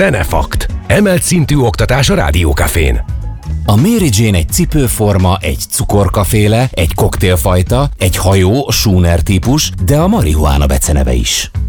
Zenefakt. Emelt szintű oktatás a Rádiókafén. A Mary Jane egy cipőforma, egy cukorkaféle, egy koktélfajta, egy hajó, Schooner típus, de a marihuána beceneve is.